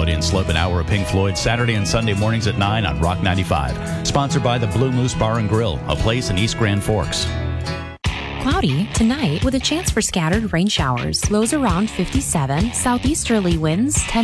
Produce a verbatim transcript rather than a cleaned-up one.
Freudian Slope, an hour of Pink Floyd, Saturday and Sunday mornings at nine on Rock ninety-five. Sponsored by the Blue Moose Bar and Grill, a place in East Grand Forks. Cloudy tonight with a chance for scattered rain showers. Lows around fifty-seven. Southeasterly winds ten